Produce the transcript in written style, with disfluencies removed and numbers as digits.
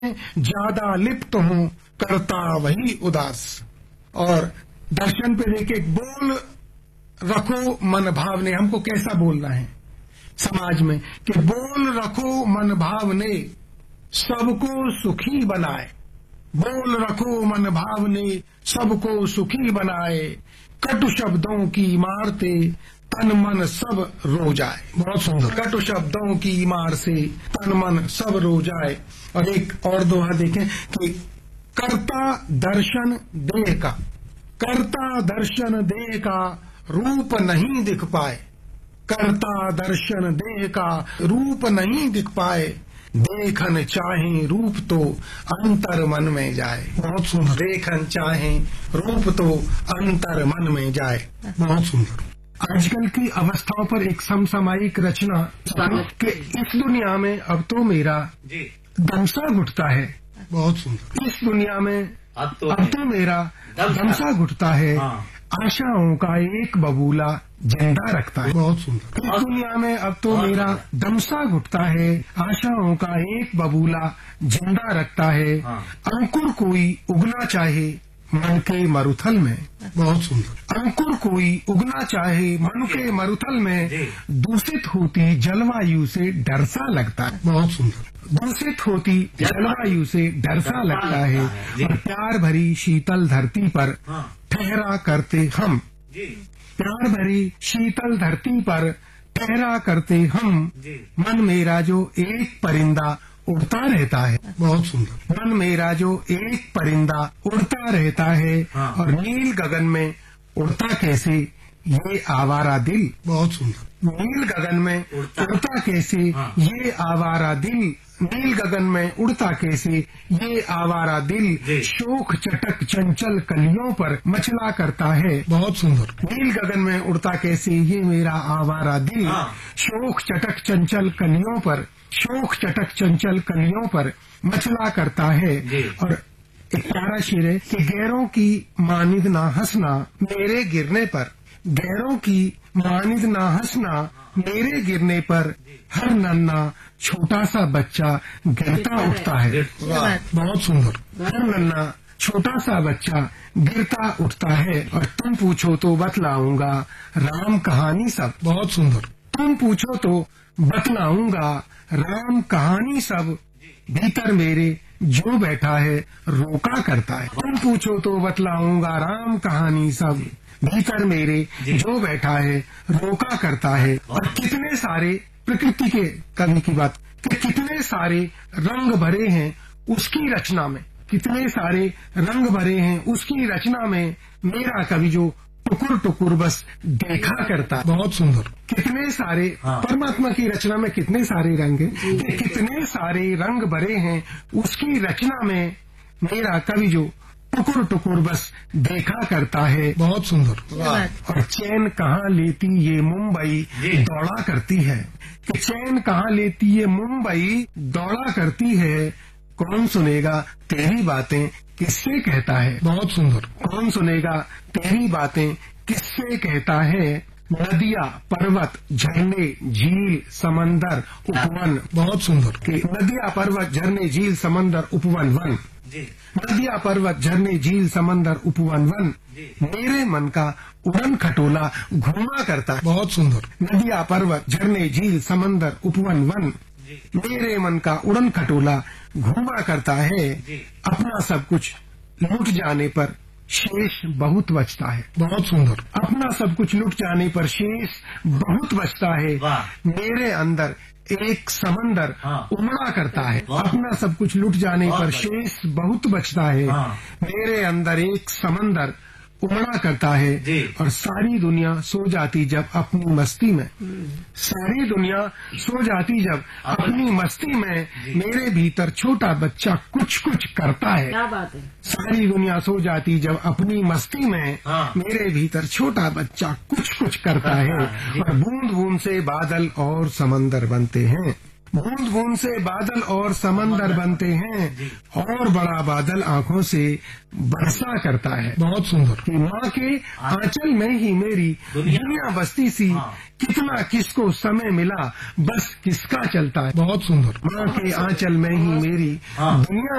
ज्यादा लिप्त हूँ करता वही उदास। और दर्शन पे देखिए, बोल रखो मन भाव ने, हमको कैसा बोलना है समाज में कि बोल रखो मन भाव ने सबको सुखी बनाए। बोल रखो मन भाव ने सबको सुखी बनाए, कटु शब्दों की मारते तन मन सब रो जाए। बहुत सुंदर। कटु शब्दों की मार से तन मन सब रो जाए। और एक और दोहा देखें कि कर्ता दर्शन देह का, कर्ता दर्शन देह का रूप नहीं दिख पाए। कर्ता दर्शन देह का रूप नहीं दिख पाए, देखन चाहे रूप तो अंतर मन में जाए। बहुत सुंदर। देखन चाहे रूप तो अंतर मन में जाए। बहुत सुंदर। आजकल की अवस्थाओं पर एक समसामयिक रचना कि इस दुनिया में अब तो मेरा दमसा घुटता है। बहुत सुंदर। इस दुनिया में अब तो मेरा दमसा घुटता है, आशाओं का एक बबूला जिंदा रखता है। बहुत सुंदर। इस दुनिया में अब तो मेरा दमसा घुटता है, आशाओं का एक बबूला जिंदा रखता है, अंकुर कोई उगना चाहे मन के मरुथल में। बहुत सुंदर। अंकुर कोई उगना चाहे मन के मरुथल में, दूषित होती जलवायु से डर सा लगता है। बहुत सुंदर। दूषित होती जलवायु से डर सा लगता है, और प्यार भरी शीतल धरती पर ठहरा करते हम। प्यार भरी शीतल धरती पर ठहरा करते हम, मन मेरा जो एक परिंदा उड़ता रहता है। बहुत सुंदर। मन मेरा जो एक परिंदा उड़ता रहता है, और नील गगन में उड़ता कैसे ये आवारा दिल। बहुत सुंदर। नील गगन में उड़ता कैसे ये आवारा दिल, नील गगन में उड़ता कैसे ये आवारा दिल, शोक चटक चंचल कलियों पर मचला करता है। बहुत सुंदर। नील गगन में उड़ता कैसे ये मेरा आवारा दिल, शोक चटक चंचल कलियों पर, शोक चटक चंचल कलियों पर मचला करता है। और एक प्यारा शेर है कि गैरों की मानिद ना हंसना मेरे गिरने पर, गैरों की मानिद ना हंसना मेरे गिरने पर, हर नन्ना छोटा सा बच्चा गिरता उठता है। बहुत सुंदर। हर नन्ना छोटा सा बच्चा गिरता उठता है, और तुम पूछो तो बतलाऊंगा राम कहानी सब। बहुत सुंदर। तुम पूछो तो बतलाऊंगा राम कहानी सब, भीतर मेरे जो बैठा है रोका करता है। तुम पूछो तो बतलाऊंगा राम कहानी सब, भीतर मेरे जो बैठा है रोका करता है। और कितने सारे प्रकृति के कवि की बात कि कितने सारे रंग भरे हैं उसकी रचना में, कितने सारे रंग भरे हैं उसकी रचना में, मेरा कवि जो टुकुर टुकुर बस देखा करता। बहुत सुंदर। कितने सारे परमात्मा की रचना में कितने सारे रंग हैं, कितने सारे रंग भरे हैं उसकी रचना में, मेरा कवि जो टुकुर टुकुर बस देखा करता है। बहुत सुंदर। और चैन कहाँ लेती ये मुंबई दौड़ा करती है, कि चैन कहाँ लेती ये मुंबई दौड़ा करती है, कौन सुनेगा तेरी बातें किससे कहता है। बहुत सुंदर। कौन सुनेगा तेरी बातें किससे कहता है, नदियाँ पर्वत झरने झील समंदर उपवन। बहुत सुंदर। कि नदियाँ पर्वत झरने झील समंदर उपवन वन, नदियाँ पर्वत झरने झील समंदर उपवन वन, मेरे मन का उड़न खटोला घूमा करता है। बहुत सुंदर। नदियाँ पर्वत झरने झील समंदर उपवन वन, मेरे मन का उड़न खटोला घूमा करता है, अपना सब कुछ लूट जाने पर शेष बहुत बचता है। बहुत सुंदर। अपना सब कुछ लूट जाने पर शेष बहुत बचता है, मेरे अंदर एक समंदर उमड़ा करता है। अपना सब कुछ लूट जाने पर शेष बहुत बचता है, मेरे अंदर एक समंदर उमड़ा करता है। और सारी दुनिया सो जाती जब अपनी मस्ती में, सारी दुनिया सो जाती जब अपनी मस्ती में, मेरे भीतर छोटा बच्चा कुछ कुछ करता है। क्या बात है। सारी दुनिया सो जाती जब अपनी मस्ती में, मेरे भीतर छोटा बच्चा कुछ कुछ करता है, और बूंद बूंद से बादल और समंदर बनते हैं। बूंद बूंद से बादल और समंदर बनते हैं और बड़ा बादल आंखों से बरसा करता है। बहुत सुंदर। कि माँ के आंचल में ही मेरी दुनिया बसती सी, कितना किसको समय मिला बस किसका चलता है। बहुत सुंदर। माँ के आंचल में ही मेरी दुनिया